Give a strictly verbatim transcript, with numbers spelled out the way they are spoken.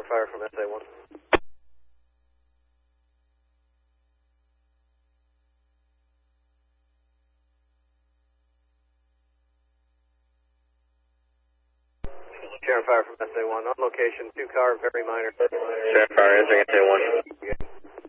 fire from S A one. Share fire from S A one. On location, two car, very minor. Share fire, answering S A one.